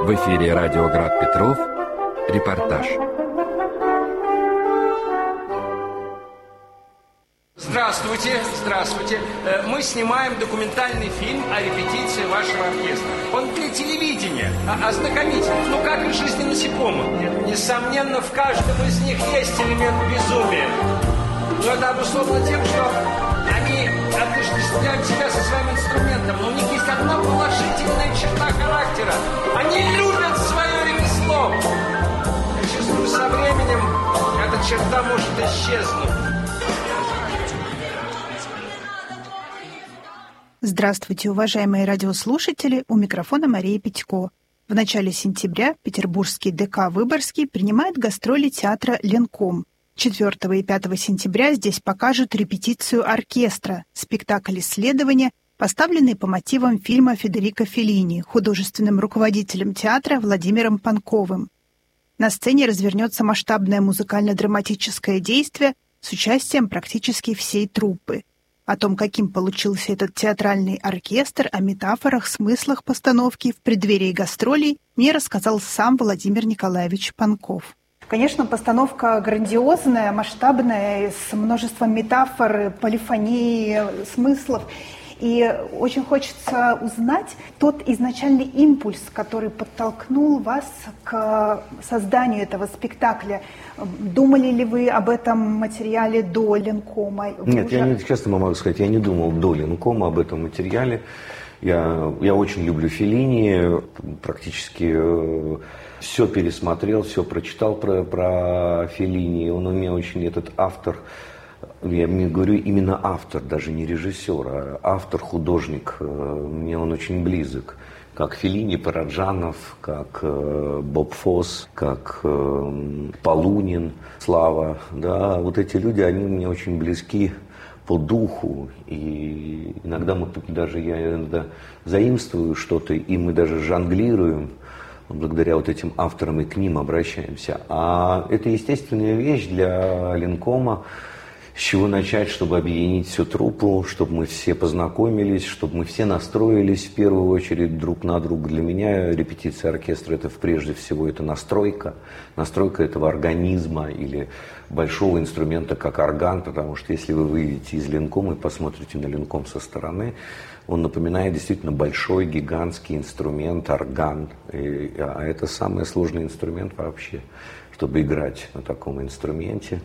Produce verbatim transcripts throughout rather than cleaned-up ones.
В эфире радио Град Петров. Репортаж. Здравствуйте, здравствуйте. Мы снимаем документальный фильм о репетиции вашего оркестра. Он для телевидения, ознакомительный. Ну, как и жизнь насекомых. Несомненно, в каждом из них есть элемент безумия. Но это обусловлено тем, что они отождествляют себя со своим инструментом. Но у них есть одна положительная черта характера. Они любят свое ремесло. Я чувствую, со временем эта черта может исчезнуть. Здравствуйте, уважаемые радиослушатели, у микрофона Мария Петько. В начале сентября петербургский ДК «Выборгский» принимает гастроли театра «Ленком». четвёртого и пятого сентября здесь покажут репетицию оркестра, спектакль исследования, поставленный по мотивам фильма Федерико Феллини, художественным руководителем театра Владимиром Панковым. На сцене развернется масштабное музыкально-драматическое действие с участием практически всей труппы. О том, каким получился этот театральный оркестр, о метафорах, смыслах постановки в преддверии гастролей мне рассказал сам Владимир Николаевич Панков. Конечно, постановка грандиозная, масштабная, с множеством метафор, полифонии, смыслов. И очень хочется узнать тот изначальный импульс, который подтолкнул вас к созданию этого спектакля. Думали ли вы об этом материале до Ленкома? Нет, уже... я не, честно могу сказать, я не думал до Ленкома об этом материале. Я, я очень люблю Феллини, практически э, все пересмотрел, все прочитал про, про Феллини. Он у меня очень, этот автор, я не говорю именно автор, даже не режиссер, а автор, художник, мне он очень близок. Как Феллини, Параджанов, как э, Боб Фосс, как э, Полунин, Слава. Да, вот эти люди, они мне очень близки по духу. И иногда мы даже, я иногда заимствую что-то, и мы даже жонглируем благодаря вот этим авторам, и к ним обращаемся. А это естественная вещь для Ленкома. С чего начать, чтобы объединить всю труппу, чтобы мы все познакомились, чтобы мы все настроились в первую очередь друг на друга. Для меня репетиция оркестра – это прежде всего это настройка, настройка этого организма или большого инструмента, как орган, потому что если вы выйдете из Ленкома и посмотрите на Ленком со стороны, он напоминает действительно большой, гигантский инструмент, орган. И, а это самый сложный инструмент вообще, чтобы играть на таком инструменте.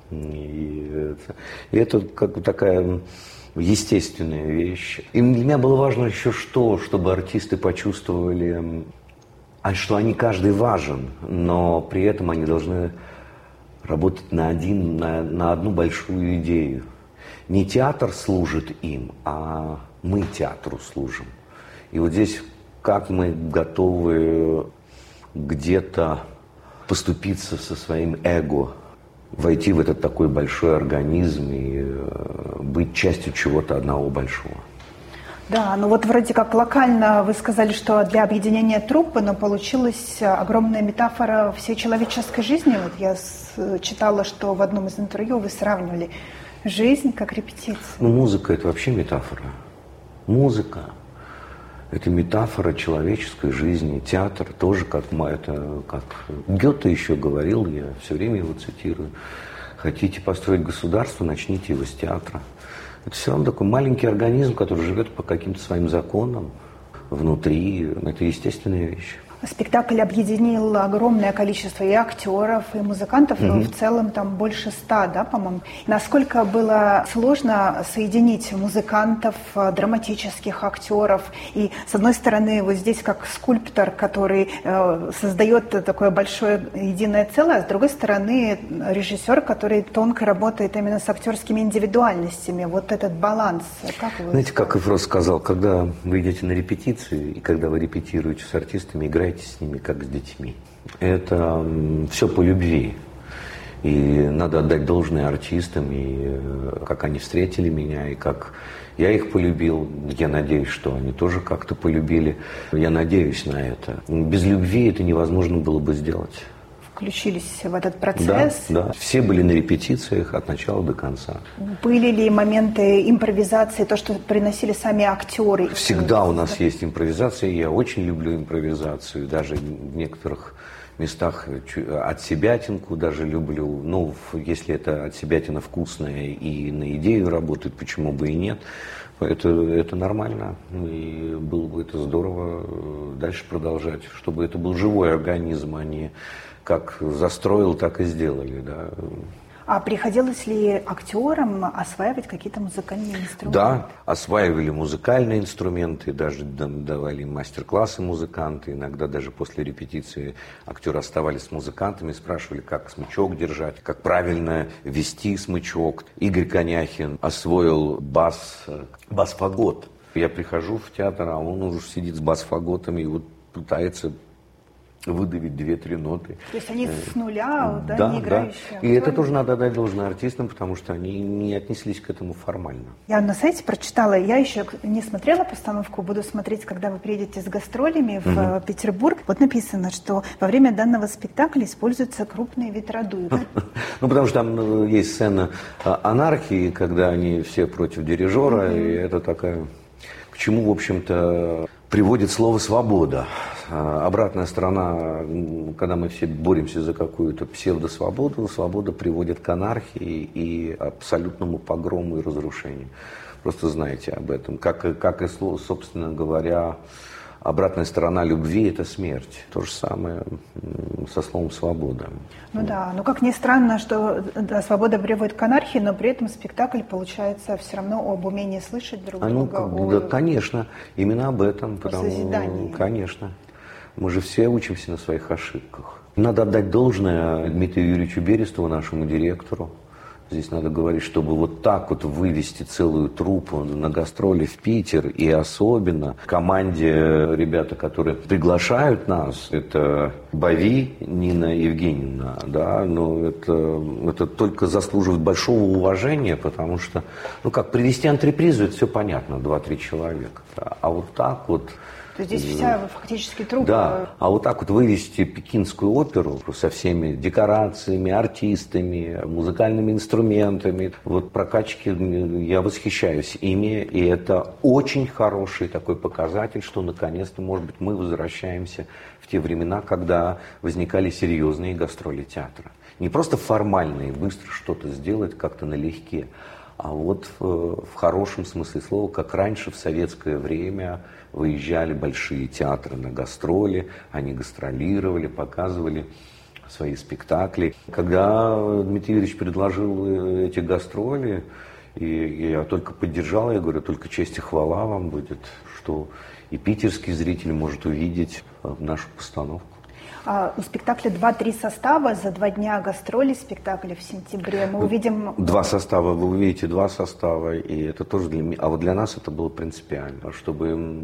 И это, и это как бы такая естественная вещь. И для меня было важно еще что, чтобы артисты почувствовали, а что они каждый важен, но при этом они должны работать на, один, на, на одну большую идею. Не театр служит им, а мы театру служим. И вот здесь как мы готовы где-то поступиться со своим эго, войти в этот такой большой организм и э, быть частью чего-то одного большого. Да, ну вот вроде как локально вы сказали, что для объединения труппы, но получилась огромная метафора всей человеческой жизни. Вот я с, читала, что в одном из интервью вы сравнивали жизнь как репетицию. Ну, музыка – это вообще метафора. Музыка – это метафора человеческой жизни. Театр тоже, как, это, как Гёте еще говорил, я все время его цитирую. Хотите построить государство, начните его с театра. Это все равно такой маленький организм, который живет по каким-то своим законам внутри. Это естественная вещь. Спектакль объединил огромное количество и актеров, и музыкантов, mm-hmm. в целом там больше ста, да, по-моему. Насколько было сложно соединить музыкантов, драматических актеров, и с одной стороны вот здесь как скульптор, который э, создает такое большое единое целое, а с другой стороны режиссер, который тонко работает именно с актерскими индивидуальностями. Вот этот баланс. Как вы Знаете, как Эфрос сказал, когда вы идете на репетиции, и когда вы репетируете с артистами, играете с ними, как с детьми. Это м, все по любви. И надо отдать должное артистам, и э, как они встретили меня, и как я их полюбил. Я надеюсь, что они тоже как-то полюбили. Я надеюсь на это. Без любви это невозможно было бы сделать. включились в этот процесс. Да, да. Все были на репетициях от начала до конца. Были ли моменты импровизации, то, что приносили сами актеры? Всегда у нас есть импровизация. Я очень люблю импровизацию. Даже в некоторых местах отсебятинку даже люблю. Ну, если это отсебятина вкусная и на идею работает, почему бы и нет. Это, это нормально, и было бы это здорово дальше продолжать, чтобы это был живой организм, а не как застроил, так и сделали. Да. А приходилось ли актерам осваивать какие-то музыкальные инструменты? Да, осваивали музыкальные инструменты, даже давали мастер-классы музыканты. Иногда даже после репетиции актеры оставались с музыкантами, спрашивали, как смычок держать, как правильно вести смычок. Игорь Коняхин освоил бас, бас-фагот. Я прихожу в театр, а он уже сидит с бас-фаготами и вот пытается выдавить две-три ноты. То есть они с нуля, да, да, не играющие? Да. И это тоже надо отдать должное артистам, потому что они не отнеслись к этому формально. Я на сайте прочитала, я еще не смотрела постановку, буду смотреть, когда вы приедете с гастролями в угу. Петербург. Вот написано, что во время данного спектакля используются крупные ветродуи. Ну, потому что там есть сцена анархии, когда они все против дирижера, и это такая... К чему, в общем-то, приводит слово «свобода». Обратная сторона, когда мы все боремся за какую-то псевдосвободу, свобода приводит к анархии и абсолютному погрому и разрушению. Просто знайте об этом. Как, как и, собственно говоря, обратная сторона любви – это смерть. То же самое со словом «свобода». Ну вот. Да, но как ни странно, что да, свобода приводит к анархии, но при этом спектакль получается все равно об умении слышать друг а ну, друга. Как, о... Да, конечно, именно об этом. О потому, созидании. Конечно. Мы же все учимся на своих ошибках. Надо отдать должное Дмитрию Юрьевичу Берестову, нашему директору. Здесь надо говорить, чтобы вот так вот вывести целую труппу на гастроли в Питер, и особенно команде ребята, которые приглашают нас, это Бави Нина Евгеньевна, да, но это, это только заслуживает большого уважения, потому что, ну как, привести антрепризу, это все понятно, два-три человека, да, а вот так вот. То есть здесь вся фактически труппа. Да, а вот так вот вывести пекинскую оперу со всеми декорациями, артистами, музыкальными инструментами, вот прокачки, я восхищаюсь ими, и это очень хороший такой показатель, что наконец-то, может быть, мы возвращаемся в те времена, когда возникали серьезные гастроли театра. Не просто формальные, быстро что-то сделать как-то налегке, а вот в, в хорошем смысле слова, как раньше в советское время выезжали большие театры на гастроли, они гастролировали, показывали свои спектакли. Когда Дмитрий Юрьевич предложил эти гастроли, и я только поддержал, я говорю, только честь и хвала вам будет, что и питерский зритель может увидеть нашу постановку. А у спектакля два-три состава, за два дня гастроли спектакля в сентябре. Мы увидим... Два состава, вы увидите два состава, и это тоже для меня... А вот для нас это было принципиально, чтобы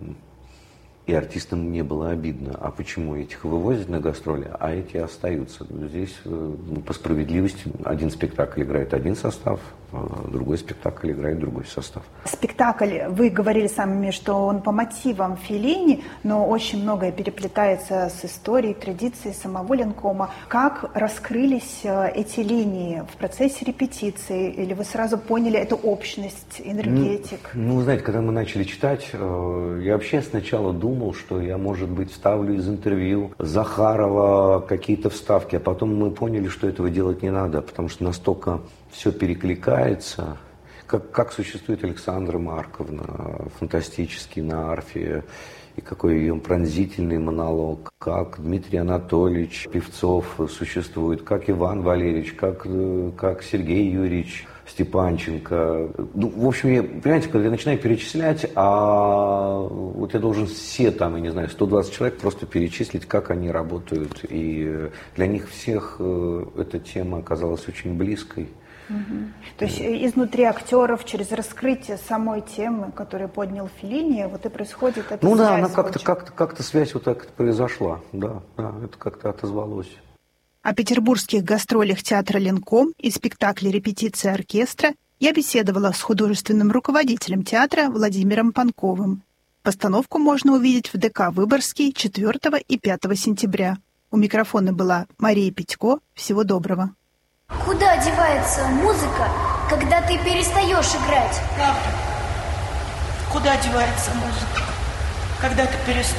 и артистам не было обидно. А почему этих вывозят на гастроли, а эти остаются? Здесь, ну, по справедливости, один спектакль играет один состав, а другой спектакль играет другой состав. Спектакль, вы говорили сами, что он по мотивам Феллини, но очень многое переплетается с историей, традицией самого Ленкома. Как раскрылись эти линии в процессе репетиции? Или вы сразу поняли эту общность, энергетик? Ну, ну, вы знаете, когда мы начали читать, я вообще сначала думал, что я, может быть, вставлю из интервью Захарова какие-то вставки, а потом мы поняли, что этого делать не надо, потому что настолько все перекликается, как, как существует Александра Марковна, фантастический на арфе, и какой ее пронзительный монолог, как Дмитрий Анатольевич Певцов существует, как Иван Валерьевич, как, как Сергей Юрьевич Степанченко. Ну, в общем, я, понимаете, когда я начинаю перечислять, а вот я должен все там, я не знаю, сто двадцать человек просто перечислить, как они работают. И для них всех эта тема оказалась очень близкой. Угу. То есть изнутри актеров, через раскрытие самой темы, которую поднял Феллини, вот и происходит эта ну, связь. Ну да, она как-то, как-то, как-то связь вот так произошла, да, да, это как-то отозвалось. О петербургских гастролях театра «Ленком» и спектакле «Репетиция оркестра» я беседовала с художественным руководителем театра Владимиром Панковым. Постановку можно увидеть в ДК «Выборгский» четвёртого и пятого сентября. У микрофона была Мария Петько. Всего доброго. Куда девается музыка, когда ты перестаешь играть? Правда. Куда девается музыка, когда ты перестаешь